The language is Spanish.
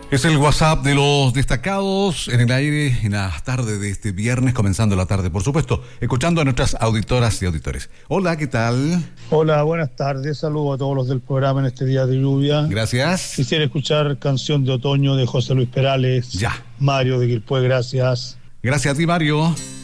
Es el WhatsApp de los destacados en el aire en la tarde de este viernes, comenzando la tarde, por supuesto, escuchando a nuestras auditoras y auditores. Hola, ¿qué tal? Hola, buenas tardes. Saludos a todos los del programa en este día de lluvia. Gracias. Quisiera escuchar Canción de Otoño de José Luis Perales. Ya. Mario de Quilpué, gracias. Gracias a ti, Mario.